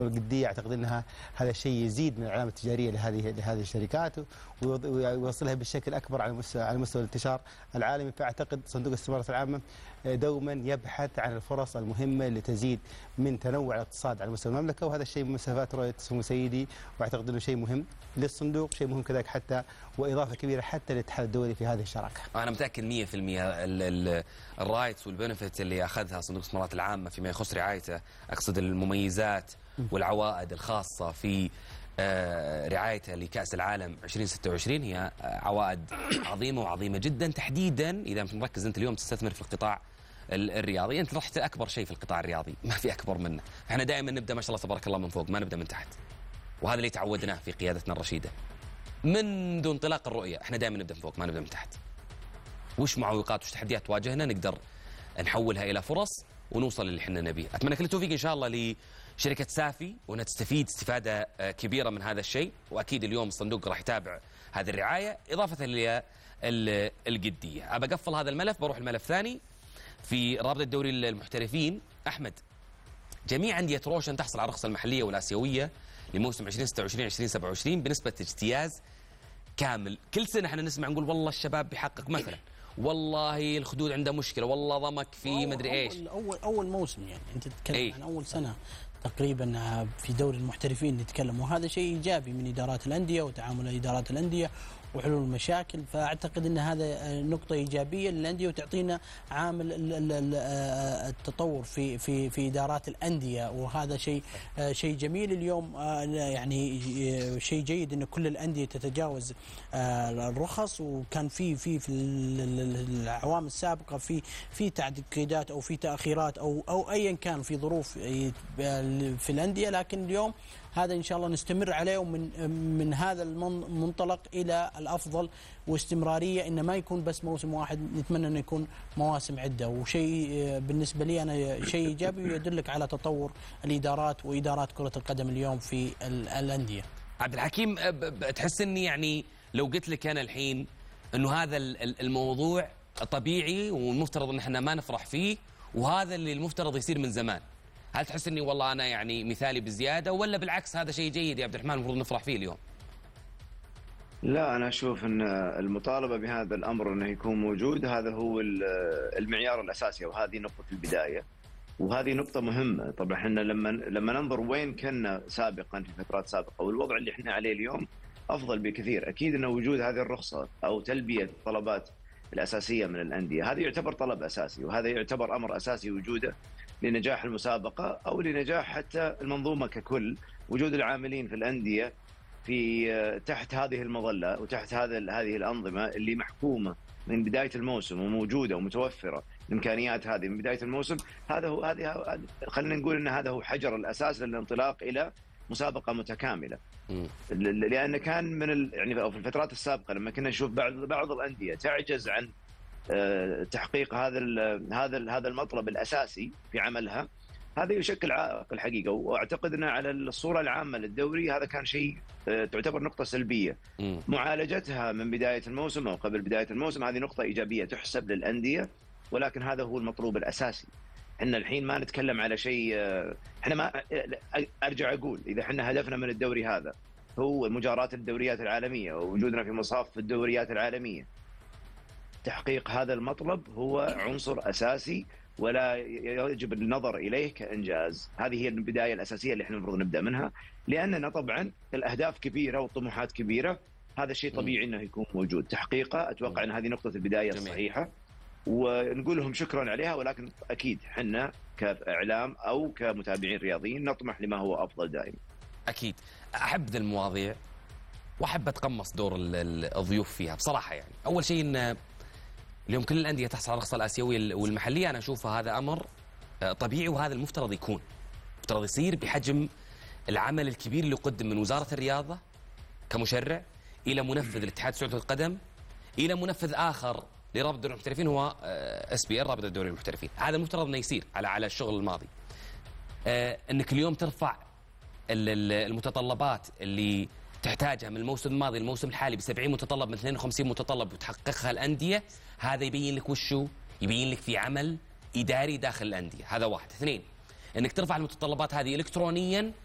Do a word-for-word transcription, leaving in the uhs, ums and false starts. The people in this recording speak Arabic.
الجدية. أعتقد أنها هذا الشيء يزيد من العلامة التجارية لهذه لهذه الشركات ويوصلها بشكل أكبر على مستوى على مستوى الانتشار العالمي. فأعتقد صندوق الاستثمارات العامة دوما يبحث عن الفرص المهمة لتزيد من تنوع الاقتصاد على مستوى المملكة، وهذا الشيء من مسافات رؤية سمو سيدي، وأعتقد أنه شيء مهم للصندوق، شيء مهم كذلك حتى وإضافة كبيرة حتى للاتحاد الدولي في هذه الشراكة. أنا متأكد مئة بالمئة الرايتس والبنفيت اللي أخذها صندوق الاستثمارات العامة فيما يخص رعايته، أقصد المميزات والعوائد الخاصة في رعايته لكأس العالم ألفين وستة وعشرين هي عوائد عظيمة وعظيمة جدا، تحديدا إذا مركز أنت اليوم تستثمر في القطاع الرياضي. أنت رحت أكبر شيء في القطاع الرياضي، ما في أكبر منه. احنا دائما نبدأ ما شاء الله تبارك الله من فوق، ما نبدأ من تحت، وهذا اللي تعودناه في قيادتنا الرشيدة منذ انطلاق الرؤية. احنا دائما نبدأ من فوق ما نبدأ من تحت. وش معوقات وش تحديات تواجهنا نقدر نحولها إلى فرص ونوصل اللي احنا نبيه. أتمنى كل التوفيق إن شاء الله لشركة سافي، وأنها تستفيد استفادة كبيرة من هذا الشيء، وأكيد اليوم الصندوق راح يتابع هذه الرعاية إضافة للجدية. أبى أقفل هذا الملف، بروح الملف ثاني في رابطة دوري المحترفين. أحمد، جميع أندية روشن تحصل على الرخصة المحلية والآسيوية لموسم ألفين وستة وعشرين ألفين وسبعة وعشرين بنسبة اجتياز كامل. كل سنة احنا نسمع نقول والله الشباب بيحقق مثلا، والله الخدود عنده مشكله، والله ضمك في مدري ايش. اول اول اول موسم يعني انت تتكلم ايه؟ عن اول سنه تقريبا في دوري المحترفين نتكلم، وهذا شيء ايجابي من ادارات الانديه وتعامل ادارات الانديه وحلول المشاكل. فاعتقد ان هذا نقطه ايجابيه للانديه وتعطينا عامل التطور في في في ادارات الانديه، وهذا شيء شيء جميل. اليوم يعني شيء جيد ان كل الانديه تتجاوز الرخص، وكان في في في العوام السابقه في في تعقيدات او في تاخيرات او او ايا كان في ظروف في الانديه، لكن اليوم هذا ان شاء الله نستمر عليه، ومن من هذا المنطلق الى الافضل واستمراريه، انه ما يكون بس موسم واحد، نتمنى انه يكون مواسم عده. وشيء بالنسبه لي انا شيء ايجابي ويدلك على تطور الادارات وادارات كره القدم اليوم في الانديه. عبد الحكيم، تحس اني يعني لو قلت لك انا الحين انه هذا الموضوع طبيعي والمفترض ان احنا ما نفرح فيه، وهذا اللي المفترض يصير من زمان، هل تحس اني والله انا يعني مثالي بزياده، ولا بالعكس هذا شيء جيد يا عبد الرحمن المفروض نفرح فيه اليوم؟ لا، انا اشوف ان المطالبه بهذا الامر انه يكون موجود، هذا هو المعيار الاساسي، وهذه نقطه البدايه، وهذه نقطه مهمه. طبعا احنا لما لما ننظر وين كنا سابقا في فترات سابقه والوضع اللي احنا عليه اليوم افضل بكثير. اكيد ان وجود هذه الرخصه او تلبيه الطلبات الاساسيه من الانديه، هذا يعتبر طلب اساسي، وهذا يعتبر امر اساسي وجوده لنجاح المسابقه او لنجاح حتى المنظومه ككل. وجود العاملين في الانديه في تحت هذه المظله وتحت هذا هذه الانظمه اللي محكومه من بدايه الموسم وموجوده ومتوفره الامكانيات هذه من بدايه الموسم، هذا هو هذه خلينا نقول ان هذا هو حجر الاساس للانطلاق الى مسابقه متكامله. م. لان كان من ال... يعني في الفترات السابقه لما كنا نشوف بعض بعض الانديه تعجز عن تحقيق هذا ال هذا ال هذا المطلب الاساسي في عملها، هذا يشكل عائق الحقيقه. واعتقد انه على الصوره العامه للدوري هذا كان شيء تعتبر نقطه سلبيه. م. معالجتها من بدايه الموسم او قبل بدايه الموسم هذه نقطه ايجابيه تحسب للانديه، ولكن هذا هو المطلوب الاساسي. احنا الحين ما نتكلم على شيء، احنا ما ارجع اقول اذا احنا هدفنا من الدوري هذا هو مجاراة الدوريات العالميه ووجودنا في مصاف الدوريات العالميه، تحقيق هذا المطلب هو عنصر اساسي ولا يجب النظر اليه كانجاز. هذه هي البدايه الاساسيه اللي احنا المفروض نبدا منها، لاننا طبعا الاهداف كبيره والطموحات كبيره، هذا الشيء طبيعي انه يكون موجود. تحقيقه اتوقع ان هذه نقطه البدايه الصحيحه، ونقول لهم شكرا عليها، ولكن اكيد احنا كاعلام او كمتابعين رياضيين نطمح لما هو افضل دائما. اكيد. احب ذي المواضيع واحب اتقمص دور الضيوف فيها بصراحه. يعني اول شيء ان اليوم كل الانديه تحصل على الرخصه الاسيويه والمحليه، انا اشوف هذا امر طبيعي، وهذا المفترض يكون المفترض يصير بحجم العمل الكبير اللي يقدم من وزاره الرياضه كمشرع الى منفذ الاتحاد السعودي للقدم الى منفذ اخر لرابطه دوري المحترفين هو اس بي ال رابطه دوري المحترفين. هذا المفترض انه يصير على على الشغل الماضي. انك اليوم ترفع المتطلبات اللي تحتاجها من الموسم الماضي للموسم الحالي ب سبعين متطلب من اثنين وخمسين متطلب وتحققها الانديه، هذا يبين لك وشو؟ يبين لك في عمل اداري داخل الانديه. هذا واحد. اثنين، انك ترفع المتطلبات هذه الكترونيا